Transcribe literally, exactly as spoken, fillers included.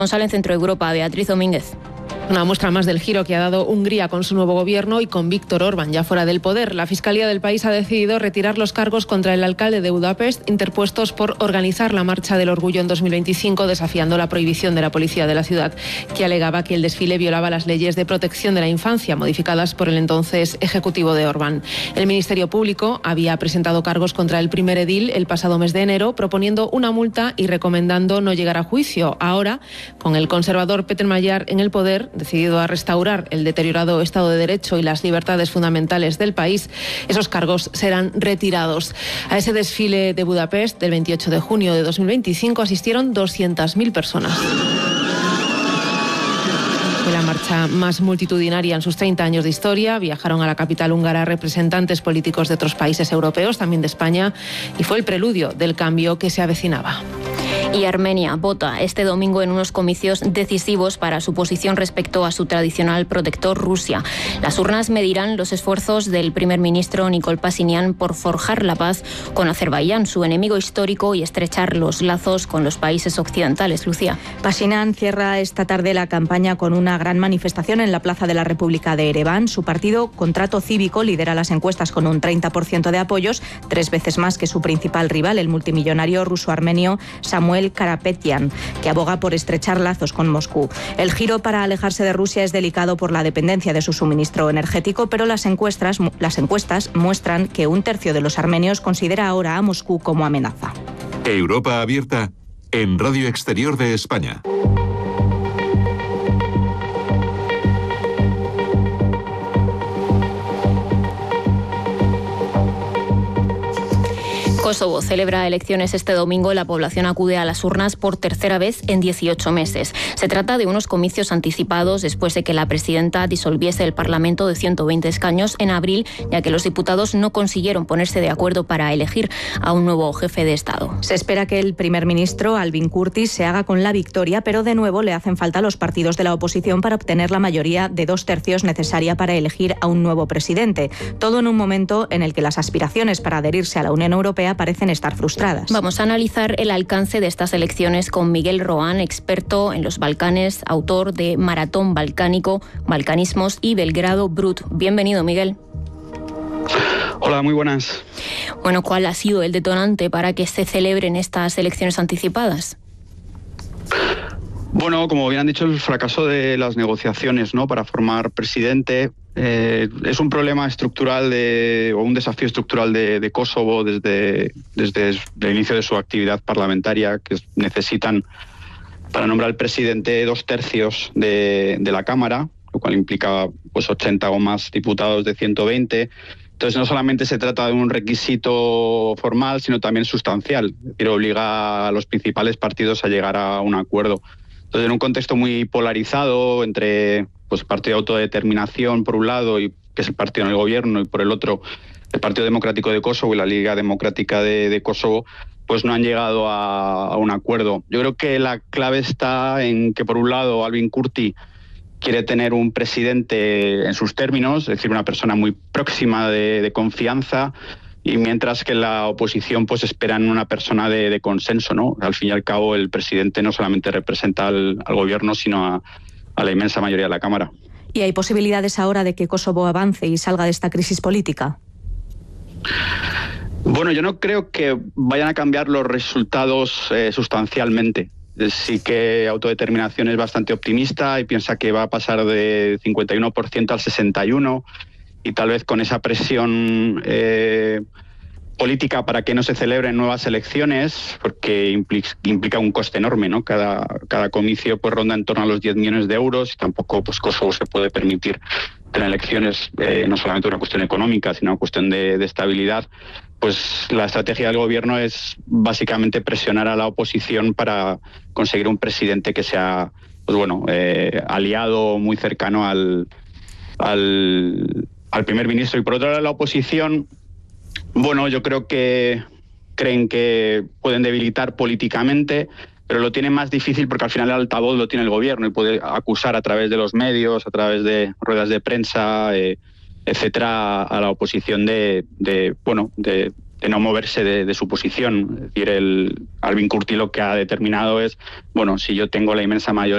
Corresponsal en Centro Europa, Beatriz Domínguez. Una muestra más del giro que ha dado Hungría con su nuevo gobierno y con Viktor Orbán ya fuera del poder. La Fiscalía del país ha decidido retirar los cargos contra el alcalde de Budapest interpuestos por organizar la Marcha del Orgullo en dos mil veinticinco, desafiando la prohibición de la policía de la ciudad, que alegaba que el desfile violaba las leyes de protección de la infancia modificadas por el entonces ejecutivo de Orbán. El Ministerio Público había presentado cargos contra el primer edil el pasado mes de enero, proponiendo una multa y recomendando no llegar a juicio. Ahora, con el conservador Peter Mayer en el poder, decidido a restaurar el deteriorado Estado de Derecho y las libertades fundamentales del país, esos cargos serán retirados. A ese desfile de Budapest del veintiocho de junio de dos mil veinticinco asistieron doscientas mil personas. Fue la marcha más multitudinaria en sus treinta años de historia. Viajaron a la capital húngara representantes políticos de otros países europeos, también de España, y fue el preludio del cambio que se avecinaba. Y Armenia vota este domingo en unos comicios decisivos para su posición respecto a su tradicional protector Rusia. Las urnas medirán los esfuerzos del primer ministro Nikol Pashinyan por forjar la paz con Azerbaiyán, su enemigo histórico, y estrechar los lazos con los países occidentales. Lucía. Pashinyan cierra esta tarde la campaña con una gran manifestación en la Plaza de la República de Ereván. Su partido Contrato Cívico lidera las encuestas con un treinta por ciento de apoyos, tres veces más que su principal rival, el multimillonario ruso-armenio Samuel Karapetyan, que aboga por estrechar lazos con Moscú. El giro para alejarse de Rusia es delicado por la dependencia de su suministro energético, pero las encuestas, las encuestas muestran que un tercio de los armenios considera ahora a Moscú como amenaza. Europa abierta en Radio Exterior de España. Kosovo celebra elecciones este domingo. La población acude a las urnas por tercera vez en dieciocho meses. Se trata de unos comicios anticipados después de que la presidenta disolviese el Parlamento de ciento veinte escaños en abril, ya que los diputados no consiguieron ponerse de acuerdo para elegir a un nuevo jefe de Estado. Se espera que el primer ministro, Albin Kurti, se haga con la victoria, pero de nuevo le hacen falta los partidos de la oposición para obtener la mayoría de dos tercios necesaria para elegir a un nuevo presidente. Todo en un momento en el que las aspiraciones para adherirse a la Unión Europea parecen estar frustradas. Vamos a analizar el alcance de estas elecciones con Miguel Roán, experto en los Balcanes, autor de Maratón Balcánico, Balcanismos y Belgrado Brut. Bienvenido, Miguel. Hola, muy buenas. Bueno, ¿cuál ha sido el detonante para que se celebren estas elecciones anticipadas? Bueno, como bien han dicho, el fracaso de las negociaciones, ¿no?, para formar presidente. Eh, es un problema estructural de, o un desafío estructural de, de Kosovo desde, desde el inicio de su actividad parlamentaria, que necesitan para nombrar al presidente dos tercios de, de la Cámara, lo cual implica pues ochenta o más diputados de ciento veinte. Entonces no solamente se trata de un requisito formal, sino también sustancial, es decir, obliga a los principales partidos a llegar a un acuerdo. Entonces, en un contexto muy polarizado entre pues, el Partido de Autodeterminación, por un lado, y que es el partido en el gobierno, y por el otro, el Partido Democrático de Kosovo y la Liga Democrática de, de Kosovo, pues no han llegado a, a un acuerdo. Yo creo que la clave está en que, por un lado, Albin Kurti quiere tener un presidente en sus términos, es decir, una persona muy próxima de, de confianza, y mientras que la oposición pues esperan una persona de, de consenso, ¿no? Al fin y al cabo, el presidente no solamente representa al, al gobierno, sino a, a la inmensa mayoría de la Cámara. ¿Y hay posibilidades ahora de que Kosovo avance y salga de esta crisis política? Bueno, yo no creo que vayan a cambiar los resultados eh, sustancialmente. Sí que Autodeterminación es bastante optimista y piensa que va a pasar de cincuenta y uno por ciento al sesenta y uno por ciento, y tal vez con esa presión eh, política para que no se celebren nuevas elecciones, porque implica, implica un coste enorme, ¿no? Cada, cada comicio pues ronda en torno a los diez millones de euros y tampoco pues Kosovo se puede permitir tener elecciones, eh, no solamente una cuestión económica, sino una cuestión de, de estabilidad. Pues la estrategia del gobierno es básicamente presionar a la oposición para conseguir un presidente que sea, pues bueno, eh, aliado muy cercano al, al, al primer ministro. Y por otro lado, la oposición, bueno, yo creo que creen que pueden debilitar políticamente, pero lo tienen más difícil porque al final el altavoz lo tiene el gobierno y puede acusar a través de los medios, a través de ruedas de prensa, eh, etcétera, a la oposición de, de bueno, de, de no moverse de, de su posición. Es decir, el Albin Kurti lo que ha determinado es, bueno, si yo tengo la inmensa mayoría